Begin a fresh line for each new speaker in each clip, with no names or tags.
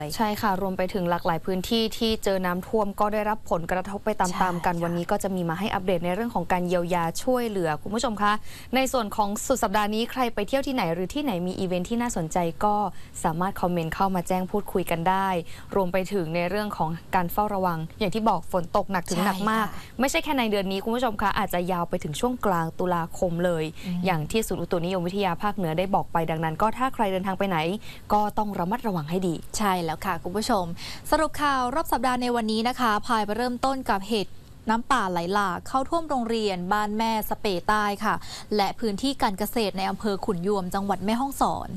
ใช่ค่ะรวมไปถึงหลากหลายพื้นที่ที่เจอน้ำท่วมก็ได้รับผลกระทบไปตามๆกันวันนี้ก็จะมีมาให้อัปเดตในเรื่องของการเยียวยาช่วยเหลือคุณผู้ชมคะในส่วนของสุดสัปดาห์นี้ใครไปเที่ยวที่ไหนหรือที่ไหนมีอีเวนท์ที่น่าสนใจก็สามารถคอมเมนต์เข้ามาแจ้งพูดคุยกันได้รวมไปถึงในเรื่องของการเฝ้าระวังอย่างที่บอกฝนตกหนักถึงหนักมากไม่ใช่แค่ในเดือนนี้คุณผู้ชมคะอาจจะยาวไปถึงช่วงกลางตุลาคมเลยอย่างที่ศูนย์อุตุนิยมวิทยาภาคเหนือได้บอกไปดังนั้นก็ถ้าใครเดินทางไปไหนก็ต้องระมัดระวังให้ดี
ใช่แล้วค่ะคุณผู้ชมสรุปข่าวรอบสัปดาห์ในวันนี้นะคะพายไปเริ่มต้นกับเหตุน้ำป่าไหลหลากเข้าท่วมโรงเรียนบ้านแม่สเปใต้ค่ะและพื้นที่การเกษตรในอำเภอขุนยวมจังหวัดแม่ฮ่องสอน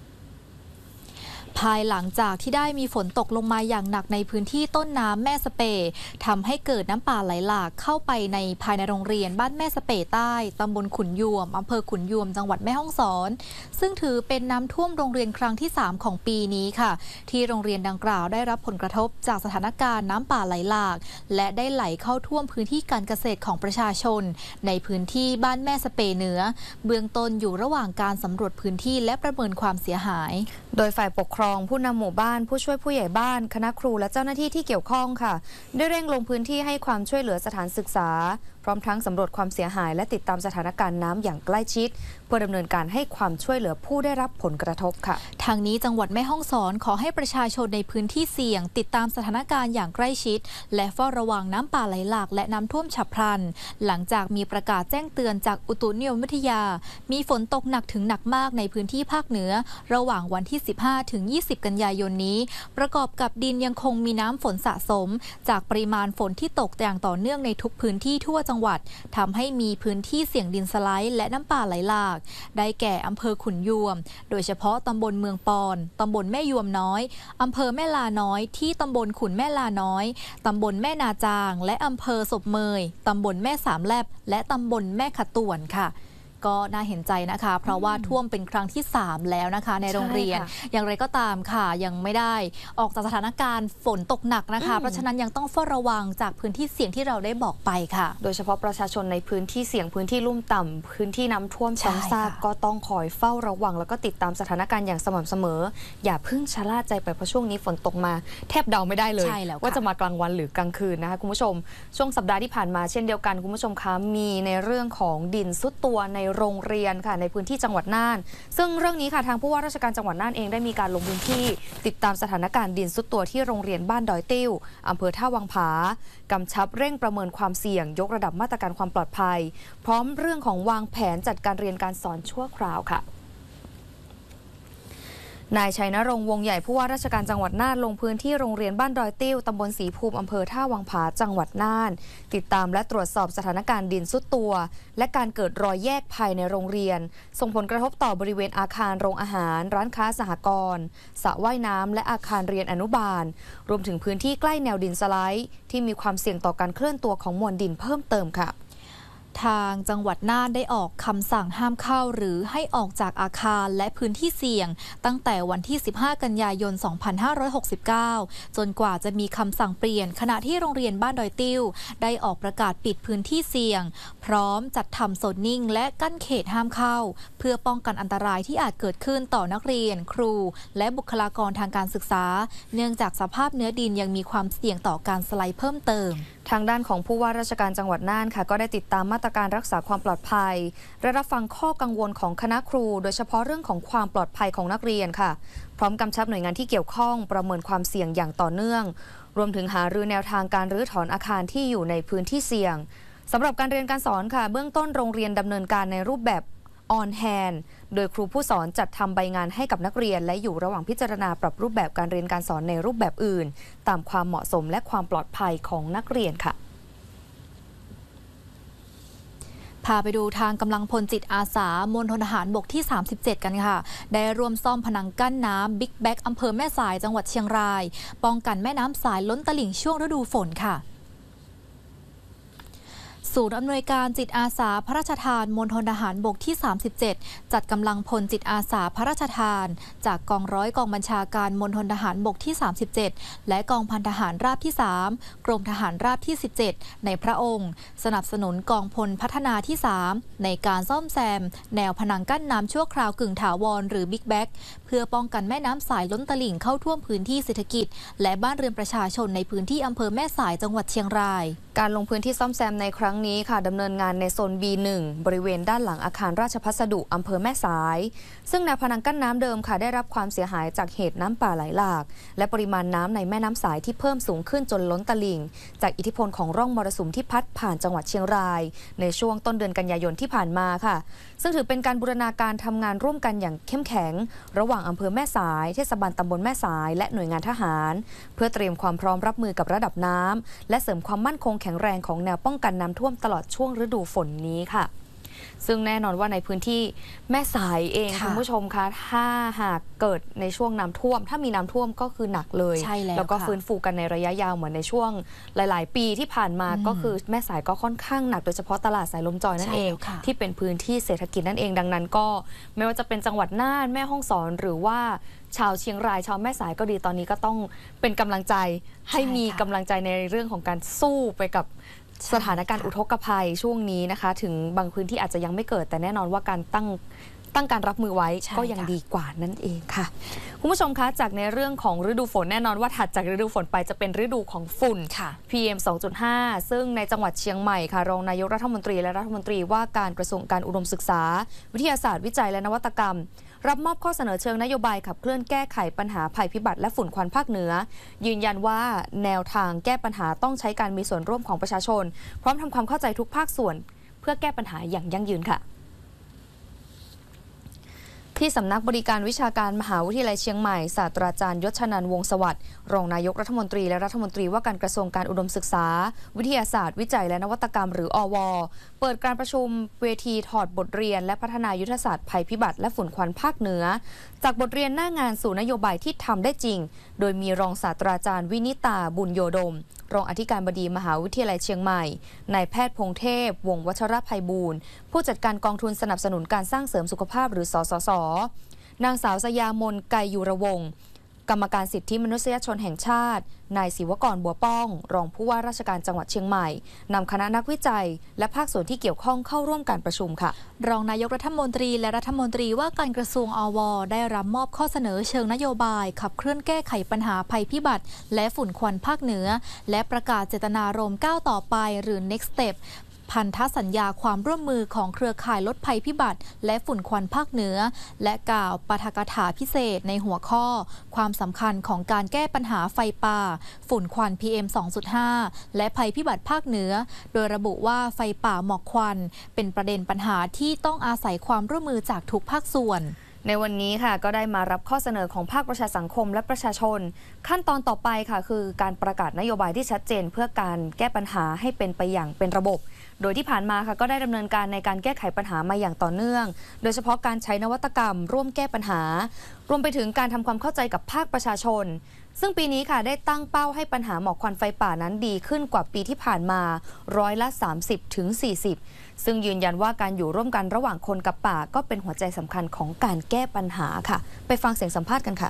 ภายหลังจากที่ได้มีฝนตกลงมาอย่างหนักในพื้นที่ต้นน้ำแม่สเปทำให้เกิดน้ำป่าไหลหลากเข้าไปภายในโรงเรียนบ้านแม่สเปใต้ตำบลขุนยวมอำเภอขุนยวมจังหวัดแม่ฮ่องสอนซึ่งถือเป็นน้ำท่วมโรงเรียนครั้งที่3ของปีนี้ค่ะที่โรงเรียนดังกล่าวได้รับผลกระทบจากสถานการณ์น้ำป่าไหลหลากและได้ไหลเข้าท่วมพื้นที่การเกษตรของประชาชนในพื้นที่บ้านแม่สเปเหนือเบื้องต้นอยู่ระหว่างการสำรวจพื้นที่และประเมินความเสียหาย
โดยฝ่ายปกครองผู้นำหมู่บ้านผู้ช่วยผู้ใหญ่บ้านคณะครูและเจ้าหน้าที่ที่เกี่ยวข้องค่ะได้เร่งลงพื้นที่ให้ความช่วยเหลือสถานศึกษาพร้อมทั้งสำรวจความเสียหายและติดตามสถานการณ์น้ำอย่างใกล้ชิดเพื่อดำเนินการให้ความช่วยเหลือผู้ได้รับผลกระทบค่ะ
ทางนี้จังหวัดแม่ฮ่องสอนขอให้ประชาชนในพื้นที่เสี่ยงติดตามสถานการณ์อย่างใกล้ชิดและเฝ้าระวังน้ำป่าไหลหลากและน้ำท่วมฉับพลันหลังจากมีประกาศแจ้งเตือนจากอุตุนิยมวิทยามีฝนตกหนักถึงหนักมากในพื้นที่ภาคเหนือระหว่างวันที่15ถึง20กันยายนนี้ประกอบกับดินยังคงมีน้ำฝนสะสมจากปริมาณฝนที่ตกอย่างต่อเนื่องในทุกพื้นที่ทั่วจังหวัดทำให้มีพื้นที่เสี่ยงดินสไลด์และน้ำป่าไหลหลากได้แก่อำเภอขุนยวมโดยเฉพาะตำบลเมืองปอนตำบลแม่ยวมน้อยอำเภอแม่ลาน้อยที่ตำบลขุนแม่ลาน้อยตำบลแม่นาจางและอำเภอศพเมยตำบลแม่สามแลบและตำบลแม่ขะต่วนค่ะก็น่าเห็นใจนะคะเพราะว่าท่วมเป็นครั้งที่3แล้วนะคะในโรงเรียนอย่างไรก็ตามค่ะยังไม่ได้ออกจากสถานการณ์ฝนตกหนักนะคะเพราะฉะนั้นยังต้องเฝ้าระวังจากพื้นที่เสี่ยงที่เราได้บอกไปค่ะ
โดยเฉพาะประชาชนในพื้นที่เสี่ยงพื้นที่ลุ่มต่ำพื้นที่น้ำท่วมซ้ำซากก็ต้องคอยเฝ้าระวังแล้วก็ติดตามสถานการณ์อย่างสม่ำเสมออย่าเพิ่งชะล่าใจไปเพราะช่วงนี้ฝนตกมาแทบเดาไม่ได้เลยว่าจะมากลางวันหรือกลางคืนนะคะคุณผู้ชมช่วงสัปดาห์ที่ผ่านมาเช่นเดียวกันคุณผู้ชมคะมีในเรื่องของดินซุดตัวในโรงเรียนค่ะในพื้นที่จังหวัดน่านซึ่งเรื่องนี้ค่ะทางผู้ว่าราชการจังหวัดน่านเองได้มีการลงพื้นที่ติดตามสถานการณ์ดินซุดตัวที่โรงเรียนบ้านดอยติ้วอำเภอท่าวังผากำชับเร่งประเมินความเสี่ยงยกระดับมาตรการความปลอดภัยพร้อมเรื่องของวางแผนจัดการเรียนการสอนชั่วคราวค่ะนายชัยนรงค์วงใหญ่ผู้ว่าราชการจังหวัดน่านลงพื้นที่โรงเรียนบ้านดอยติ้วตำบลศรีภูมิอำเภอท่าวังผาจังหวัดน่านติดตามและตรวจสอบสถานการณ์ดินซุดตัวและการเกิดรอยแยกภายในโรงเรียนส่งผลกระทบต่อบริเวณอาคารโรงอาหารร้านค้าสหกรณ์สระว่ายน้ำและอาคารเรียนอนุบาลรวมถึงพื้นที่ใกล้แนวดินสไลด์ที่มีความเสี่ยงต่อการเคลื่อนตัวของมวลดินเพิ่มเติมค่ะ
ทางจังหวัดน่านได้ออกคำสั่งห้ามเข้าหรือให้ออกจากอาคารและพื้นที่เสี่ยงตั้งแต่วันที่15กันยายน2569จนกว่าจะมีคำสั่งเปลี่ยนขณะที่โรงเรียนบ้านดอยติ้วได้ออกประกาศปิดพื้นที่เสี่ยงพร้อมจัดทำโซนนิ่งและกั้นเขตห้ามเข้าเพื่อป้องกันอันตรายที่อาจเกิดขึ้นต่อนักเรียนครูและบุคลากรทางการศึกษาเนื่องจากสภาพเนื้อดินยังมีความเสี่ยงต่อการสไลด์เพิ่มเติม
ทางด้านของผู้ว่าราชการจังหวัดน่านค่ะก็ได้ติดตามมาตรการรักษาความปลอดภัยและรับฟังข้อกังวลของคณะครูโดยเฉพาะเรื่องของความปลอดภัยของนักเรียนค่ะพร้อมกำชับหน่วยงานที่เกี่ยวข้องประเมินความเสี่ยงอย่างต่อเนื่องรวมถึงหารือแนวทางการรื้อถอนอาคารที่อยู่ในพื้นที่เสี่ยงสำหรับการเรียนการสอนค่ะเบื้องต้นโรงเรียนดำเนินการในรูปแบบออนแฮนด์โดยครูผู้สอนจัดทำใบงานให้กับนักเรียนและอยู่ระหว่างพิจารณาปรับรูปแบบการเรียนการสอนในรูปแบบอื่นตามความเหมาะสมและความปลอดภัยของนักเรียนค่ะ
พาไปดูทางกำลังพลจิตอาสามณฑลทหารบกที่37กันค่ะได้ร่วมซ่อมพนังกั้นน้ำบิ๊กแบ็กอำเภอแม่สายจังหวัดเชียงรายป้องกันแม่น้ำสายล้นตลิ่งช่วงฤดูฝนค่ะศูนย์อำนวยการจิตอาสาพระราชทานมณฑลทหารบกที่ 37 จัดกำลังพลจิตอาสาพระราชทานจากกองร้อยกองบัญชาการมณฑลทหารบกที่ 37 และกองพันทหารราบที่ 3 กรมทหารราบที่ 17 ในพระองค์สนับสนุนกองพลพัฒนาที่ 3 ในการซ่อมแซมแนวผนังกั้นน้ำชั่วคราวกึ่งถาวรหรือบิ๊กแบ็กเพื่อป้องกันแม่น้ำสายล้นตลิ่งเข้าท่วมพื้นที่เศรษฐกิจและบ้านเรือนประชาชนในพื้นที่อำเภอแม่สายจังหวัดเชียงราย
การลงพื้นที่ซ่อมแซมในครั้งนี้ค่ะดำเนินงานในโซน B1 บริเวณด้านหลังอาคารราชพัสดุอำเภอแม่สายซึ่งแนวพนังกั้นน้ำเดิมค่ะได้รับความเสียหายจากเหตุน้ำป่าไหลหลากและปริมาณน้ำในแม่น้ำสายที่เพิ่มสูงขึ้นจนล้นตลิ่งจากอิทธิพลของร่องมรสุมที่พัดผ่านจังหวัดเชียงรายในช่วงต้นเดือนกันยายนที่ผ่านมาค่ะซึ่งถือเป็นการบูรณาการทำงานร่วมกันอย่างเข้มแข็งระหว่างอำเภอแม่สายเทศบาลตำบลแม่สายและหน่วยงานทหารเพื่อเตรียมความพร้อมรับมือกับระดับน้ำและเสริมความมั่นคงแข็งแรงของแนวป้องกันน้ำท่วมตลอดช่วงฤดูฝนนี้ค่ะซึ่งแน่นอนว่าในพื้นที่แม่สายเองคุณผู้ชมคะถ้าหากเกิดในช่วงน้ำท่วมถ้ามีน้ำท่วมก็คือหนักเลยแล้วก็ฟื้นฟูกันในระยะยาวเหมือนในช่วงหลายๆปีที่ผ่านมาก็คือแม่สายก็ค่อนข้างหนักโดยเฉพาะตลาดสายลมจอยนั่นเองที่เป็นพื้นที่เศรษฐกิจนั่นเองดังนั้นก็ไม่ว่าจะเป็นจังหวัดน่านแม่ฮ่องสอนหรือว่าชาวเชียงรายชาวแม่สายก็ดีตอนนี้ก็ต้องเป็นกำลังใจให้มีกำลังใจในเรื่องของการสู้ไปกับสถานการณ์อุทกภัยช่วงนี้นะคะถึงบางพื้นที่อาจจะยังไม่เกิดแต่แน่นอนว่าการตั้งการรับมือไว้ก็ยังดีกว่านั่นเองค่ะคุณผู้ชมคะจากในเรื่องของฤดูฝนแน่นอนว่าถัดจากฤดูฝนไปจะเป็นฤดูของฝุ่น PM 2.5 ซึ่งในจังหวัดเชียงใหม่ค่ะรองนายกรัฐมนตรีและรัฐมนตรีว่าการกระทรวงการอุดมศึกษาวิทยาศาสตร์วิจัยและนวัตกรรมรับมอบข้อเสนอเชิงนโยบายขับเคลื่อนแก้ไขปัญหาภัยพิบัติและฝุ่นควันภาคเหนือยืนยันว่าแนวทางแก้ปัญหาต้องใช้การมีส่วนร่วมของประชาชนพร้อมทำความเข้าใจทุกภาคส่วนเพื่อแก้ปัญหาอย่างยั่งยืนค่ะที่สำนักบริการวิชาการมหาวิทยาลัยเชียงใหม่ศาสตราจารย์ยศชนันท์วงศ์สวัสดิ์รองนายกรัฐมนตรีและรัฐมนตรีว่าการกระทรวงการอุดมศึกษาวิทยาศาสตร์วิจัยและนวัตกรรมหรืออว.เปิดการประชุมเวทีถอดบทเรียนและพัฒนายุทธศาสตร์ภัยพิบัติและฝุ่นควันภาคเหนือจากบทเรียนหน้างานสู่นโยบายที่ทำได้จริงโดยมีรองศาสตราจารย์วินิตาบุญโยดมรองอธิการบดีมหาวิทยาลัยเชียงใหม่นายแพทย์พงเทพวงศ์วัชรภัยบูรณ์ผู้จัดการกองทุนสนับสนุนการสร้างเสริมสุขภาพหรือสสส.นางสาวสยามนไกยุระวงศ์กรรมการสิทธิมนุษยชนแห่งชาตินายศิวกรบัวป้องรองผู้ว่าราชการจังหวัดเชียงใหม่นำคณะนักวิจัยและภาคส่วนที่เกี่ยวข้องเข้าร่วมการประชุมค่ะ
รองนายกรัฐมนตรีและรัฐมนตรีว่าการกระทรวงอว.ได้รับมอบข้อเสนอเชิงนโยบายขับเคลื่อนแก้ไขปัญหาภัยพิบัติและฝุ่นควันภาคเหนือและประกาศเจตนารมณ์ก้าวต่อไปหรือ Next Stepพันธสัญญาความร่วมมือของเครือข่ายลดภัยพิบัติและฝุ่นควันภาคเหนือและกล่าวปาฐกถาพิเศษในหัวข้อความสำคัญของการแก้ปัญหาไฟป่าฝุ่นควัน PM 2.5 และภัยพิบัติภาคเหนือโดยระบุว่าไฟป่าหมอกควันเป็นประเด็นปัญหาที่ต้องอาศัยความร่วมมือจากทุกภาคส่วน
ในวันนี้ค่ะก็ได้มารับข้อเสนอของภาคประชาสังคมและประชาชนขั้นตอนต่อไปค่ะคือการประกาศนโยบายที่ชัดเจนเพื่อการแก้ปัญหาให้เป็นไปอย่างเป็นระบบโดยที่ผ่านมาค่ะก็ได้ดำเนินการในการแก้ไขปัญหามาอย่างต่อเนื่องโดยเฉพาะการใช้นวัตกรรมร่วมแก้ปัญหารวมไปถึงการทำความเข้าใจกับภาคประชาชนซึ่งปีนี้ค่ะได้ตั้งเป้าให้ปัญหาหมอกควันไฟป่านั้นดีขึ้นกว่าปีที่ผ่านมา30%ถึง 40%ซึ่งยืนยันว่าการอยู่ร่วมกันระหว่างคนกับป่าก็เป็นหัวใจสำคัญของการแก้ปัญหาค่ะไปฟังเสียงสัมภาษณ์กันค่ะ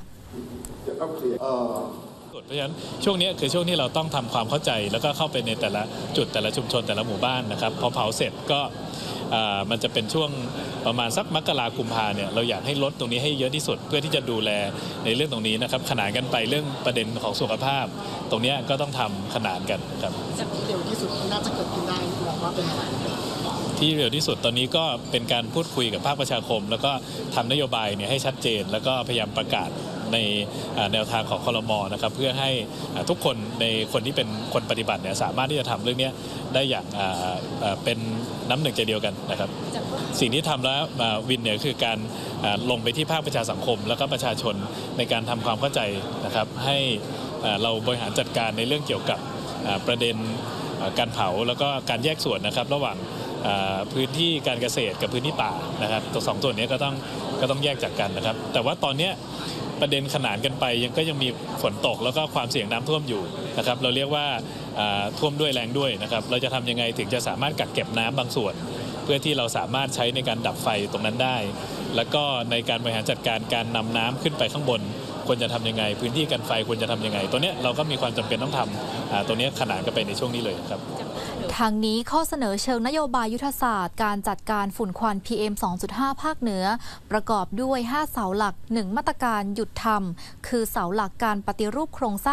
เพราะฉะนั้นช่วงนี้คือช่วงที่เราต้องทำความเข้าใจแล้วก็เข้าไปในแต่ละจุดแต่ละชุมชนแต่ละหมู่บ้านนะครับพอเผาเสร็จก็มันจะเป็นช่วงประมาณสักมกราคมกุมภาเนี่ยเราอยากให้ลดตรงนี้ให้เยอะที่สุดเพื่อที่จะดูแลในเรื่องตรงนี้นะครับขนานกันไปเรื่องประเด็นของสุขภาพตรงนี้ก็ต้องทำขนานกันครับ
เร็วที่สุดน่าจะเกิดขึ้นได้มองว่าเป็นอะไร
ที่เร็วที่สุดตอนนี้ก็เป็นการพูดคุยกับภาคประชาคมแล้วก็ทำนโยบายเนี่ยให้ชัดเจนแล้วก็พยายามประกาศในแนวทางของครม.นะครับเพื่อให้ทุกคนในคนที่เป็นคนปฏิบัติเนี่ยสามารถที่จะทำเรื่องนี้ได้อย่างเป็นน้ำหนึ่งใจเดียวกันนะครับสิ่งที่ทำแล้ววินเนี่ยคือการลงไปที่ภาคประชาสังคมแล้วก็ประชาชนในการทำความเข้าใจนะครับให้เราบริหารจัดการในเรื่องเกี่ยวกับประเด็นการเผาแล้วก็การแยกส่วนนะครับระหว่างพื้นที่การเกษตรกับพื้นที่ป่านะครับตัวสองตัวนี้ก็ต้องแยกจากกันนะครับแต่ว่าตอนนี้ปประเด็นขนานกันไปยังมีฝนตกแล้วก็ความเสี่ยงน้ำท่วมอยู่นะครับเราเรียกว่าท่วมด้วยแรงด้วยนะครับเราจะทำยังไงถึงจะสามารถกักเก็บน้ำบางส่วนเพื่อที่เราสามารถใช้ในการดับไฟตรงนั้นได้แล้วก็ในการบริหารจัดการการนำน้ำขึ้นไปข้างบนควรจะทำยังไงพื้นที่กันไฟควรจะทำยังไงตัวเนี้ยเราก็มีความจำเป็นต้องทำตัวเนี้ยขนานกันไปในช่วงนี้เลยครับ
ทางนี้ข้อเสนอเชิงนโยบายยุทธศาสตร์การจัดการฝุ่นควัน PM 2.5 ภาคเหนือประกอบด้วย5เสาหลัก1มาตรการหยุดทำคือเสาหลักการปฏิรูปโครงสร้าง